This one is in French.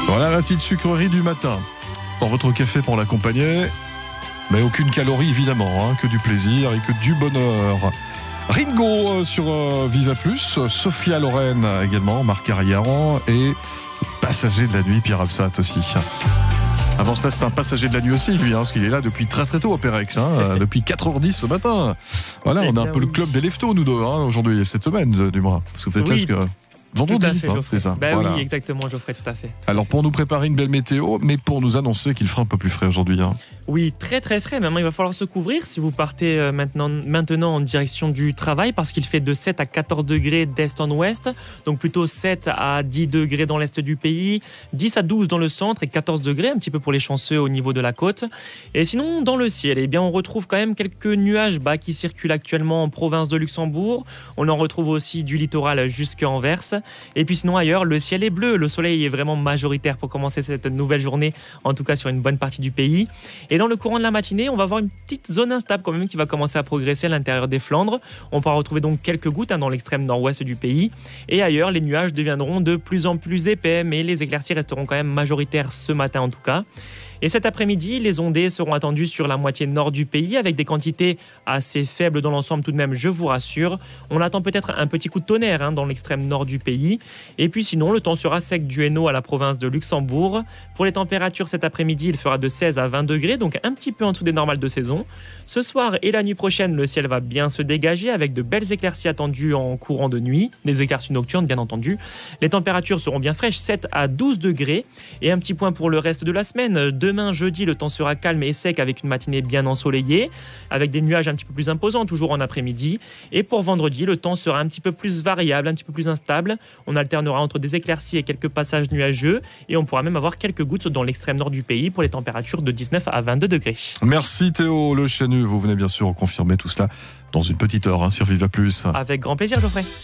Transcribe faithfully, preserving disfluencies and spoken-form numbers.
Voilà la petite sucrerie du matin. Dans votre café pour l'accompagner. Mais aucune calorie évidemment, hein, que du plaisir et que du bonheur. Ringo euh, sur euh, Viva Plus, Sophia Loren également, Marc Ariaran et passager de la nuit, Pierre Absat aussi. Avant cela, c'est un passager de la nuit aussi, lui, hein, parce qu'il est là depuis très très tôt au Pérex, hein, depuis quatre heures dix ce matin. Voilà, on a un peu le club des leftos, nous deux, hein, aujourd'hui, cette semaine, du moins. Parce que vous faites oui. là jusqu'à vendredi, tout à fait, hein, c'est ça. Ben voilà. Oui, exactement, Geoffrey, tout à fait. Tout Alors, à fait. pour nous préparer une belle météo, mais pour nous annoncer qu'il fera un peu plus frais aujourd'hui. Hein. Oui, très très frais. Maintenant, il va falloir se couvrir si vous partez maintenant, maintenant en direction du travail, parce qu'il fait de sept à quatorze degrés d'est en ouest, donc plutôt sept à dix degrés dans l'est du pays, dix à douze dans le centre et quatorze degrés, un petit peu pour les chanceux au niveau de la côte. Et sinon, dans le ciel, eh bien, on retrouve quand même quelques nuages bas qui circulent actuellement en province de Luxembourg. On en retrouve aussi du littoral jusqu'à Anvers. Et puis sinon, ailleurs, le ciel est bleu. Le soleil est vraiment majoritaire pour commencer cette nouvelle journée, en tout cas sur une bonne partie du pays. Et dans le courant de la matinée, on va avoir une petite zone instable quand même qui va commencer à progresser à l'intérieur des Flandres. On pourra retrouver donc quelques gouttes hein, dans l'extrême nord-ouest du pays. Et ailleurs, les nuages deviendront de plus en plus épais, mais les éclaircies resteront quand même majoritaires ce matin en tout cas. Et cet après-midi, les ondées seront attendues sur la moitié nord du pays avec des quantités assez faibles dans l'ensemble tout de même, je vous rassure. On attend peut-être un petit coup de tonnerre hein, dans l'extrême nord du pays. Et puis sinon, le temps sera sec du Hainaut à la province de Luxembourg. Pour les températures cet après-midi, il fera de seize à vingt degrés, donc un petit peu en dessous des normales de saison. Ce soir et la nuit prochaine, le ciel va bien se dégager avec de belles éclaircies attendues en courant de nuit, des éclaircies nocturnes bien entendu. Les températures seront bien fraîches, sept à douze degrés. Et un petit point pour le reste de la semaine. Demain, jeudi, le temps sera calme et sec avec une matinée bien ensoleillée, avec des nuages un petit peu plus imposants, toujours en après-midi. Et pour vendredi, le temps sera un petit peu plus variable, un petit peu plus instable. On alternera entre des éclaircies et quelques passages nuageux. Et on pourra même avoir quelques gouttes dans l'extrême nord du pays pour les températures de dix-neuf à vingt-deux degrés. Merci Théo Le Chanu. Vous venez bien sûr confirmer tout cela dans une petite heure hein, sur Viva Plus. Avec grand plaisir, Geoffrey.